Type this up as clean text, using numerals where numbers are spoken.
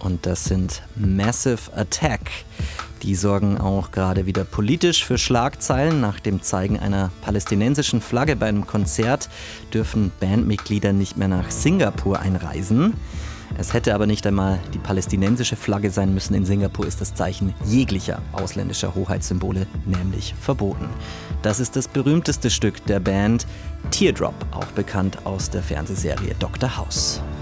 und das sind Massive Attack. Die sorgen auch gerade wieder politisch für Schlagzeilen. Nach dem Zeigen einer palästinensischen Flagge bei einem Konzert dürfen Bandmitglieder nicht mehr nach Singapur einreisen. Es hätte aber nicht einmal die palästinensische Flagge sein müssen. In Singapur ist das Zeichen jeglicher ausländischer Hoheitssymbole nämlich verboten. Das ist das berühmteste Stück der Band, Teardrop, auch bekannt aus der Fernsehserie Dr. House.